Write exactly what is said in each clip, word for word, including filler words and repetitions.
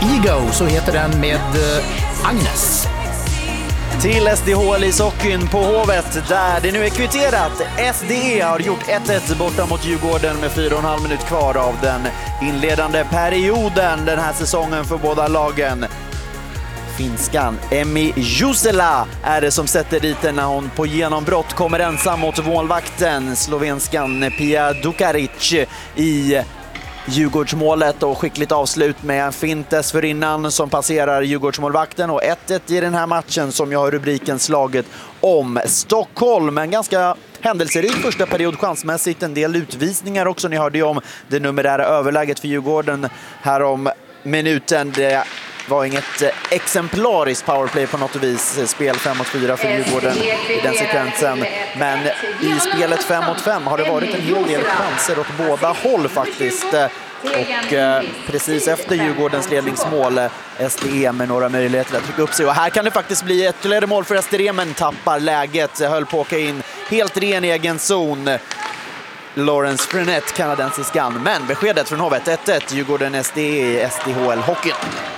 Ego, så heter den med eh, Agnes. Till S D H L-ishockeyn på Hovet där det nu är kvitterat. S D E har gjort ett ett borta mot Djurgården med fyra och en halv minut kvar av den inledande perioden den här säsongen för båda lagen. Finskan Emmi Jusela är det som sätter dit den när hon på genombrott kommer ensam mot målvakten. Slovenskan Pia Dukaric i Djurgårdsmålet och skickligt avslut med en fint dessförinnan som passerar Djurgårdsmålvakten och ett ett i den här matchen som jag har rubriken slaget om Stockholm. En ganska händelserik första period chansmässigt, en del utvisningar också. Ni hörde ju om det numerära överläget för Djurgården här om minuten. Det var inget exemplariskt powerplay på något vis. Spel fem mot fyra för Djurgården i den sekvensen. Men i spelet fem mot fem har det varit en hel del chanser åt båda håll faktiskt. Och eh, precis efter Djurgårdens ledningsmål S D E med några möjligheter att trycka upp sig. Och här kan det faktiskt bli ytterligare mål för S D E, men tappar läget. Höll på att åka in helt ren egen zon. Lawrence Frenette, kanadensiskan. Men beskedet från Hovet ett ett, Djurgården S D E i S D H L-hockeyn.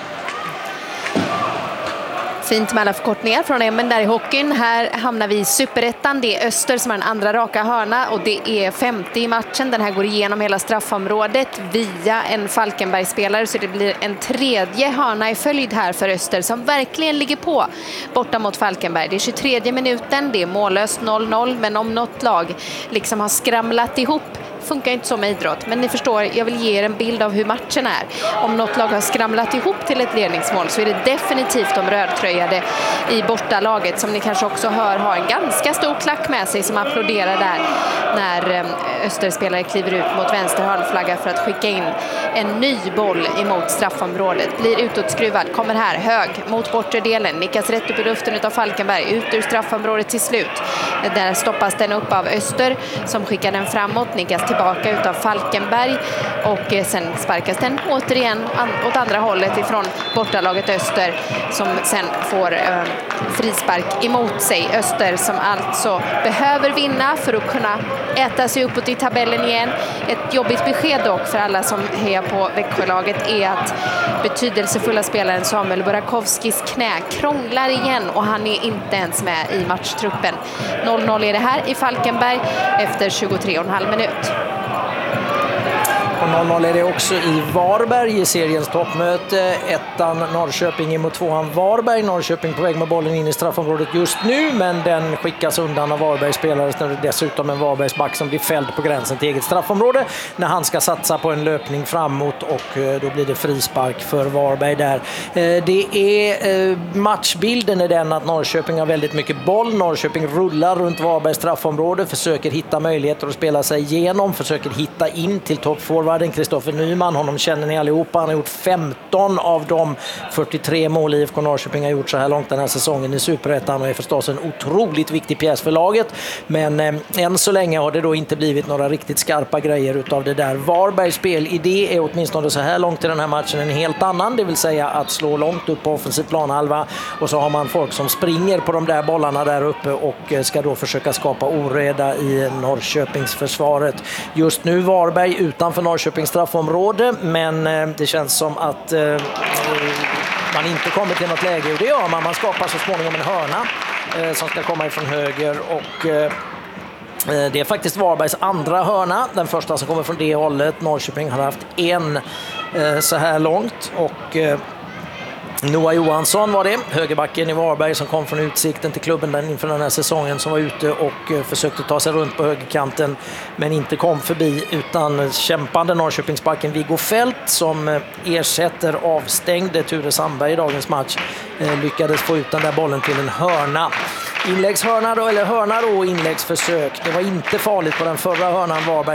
Fint med alla förkortningar från Emmen där i hockeyn. Här hamnar vi i Superettan. Det är Öster som har en andra raka hörna och det är femtio i matchen. Den här går igenom hela straffområdet via en Falkenberg-spelare, så det blir en tredje hörna i följd här för Öster som verkligen ligger på borta mot Falkenberg. Det är tjugotredje minuten, det är mållöst noll noll, men om något lag liksom har skramlat ihop, funkar inte så med idrott, men ni förstår, jag vill ge er en bild av hur matchen är. Om något lag har skramlat ihop till ett ledningsmål så är det definitivt de rödtröjade i bortalaget, som ni kanske också hör har en ganska stor klack med sig, som applåderar där när Österspelare kliver ut mot vänster hörnflagga för att skicka in en ny boll emot straffområdet. Blir utåtskruvad, kommer här hög mot bortre delen, nickas rätt upp i luften utav Falkenberg, ut ur straffområdet till slut. Där stoppas den upp av Öster som skickar den framåt, nickas tillbaka utav Falkenberg och sen sparkas den återigen åt andra hållet ifrån bortalaget Öster, som sen får eh, frispark emot sig. Öster som alltså behöver vinna för att kunna äta sig uppåt i tabellen igen. Ett jobbigt besked dock för alla som hejar på Växjölaget är att betydelsefulla spelaren Samuel Burakovskis knä krånglar igen och han är inte ens med i matchtruppen. noll noll är det här i Falkenberg efter tjugotre och en halv minut. Och noll noll är det också i Varberg i seriens toppmöte. Ettan Norrköping emot tvåan Varberg. Norrköping på väg med bollen in i straffområdet just nu, men den skickas undan av Varbergs spelare. Det är dessutom en Varbergs back som blir fälld på gränsen till eget straffområde när han ska satsa på en löpning framåt, och då blir det frispark för Varberg där. Det är matchbilden är den att Norrköping har väldigt mycket boll. Norrköping rullar runt Varbergs straffområde, försöker hitta möjligheter att spela sig igenom, försöker hitta in till toppforward Kristoffer Nyman. Honom känner ni allihopa. Han har gjort femton av de fyrtiotre mål I F K Norrköping har gjort så här långt den här säsongen i Superettan, och är förstås en otroligt viktig pjäs för laget. Men eh, än så länge har det då inte blivit några riktigt skarpa grejer utav det där. Varbergs spelidé är åtminstone så här långt i den här matchen en helt annan, det vill säga att slå långt upp på offensiv planhalva, och så har man folk som springer på de där bollarna där uppe och ska då försöka skapa oreda i Norrköpings försvaret. Just nu Varberg utanför Norrköpings straffområde, men eh, det känns som att eh, man inte kommer till något läge, och det gör man. Man skapar så småningom en hörna eh, som ska komma ifrån höger, och eh, det är faktiskt Varbergs andra hörna, den första som kommer från det hållet. Norrköping har haft en eh, så här långt, och eh, Noah Johansson var det, högerbacken i Varberg som kom från Utsikten till klubben den inför den här säsongen, som var ute och eh, försökte ta sig runt på högerkanten men inte kom förbi, utan kämpande Norrköpingsbacken Viggo Fält som eh, ersätter avstängde Ture Sandberg i dagens match eh, lyckades få ut den där bollen till en hörna. Inläggshörna då, eller hörna då, inläggsförsök. Det var inte farligt på den förra hörnan Varberg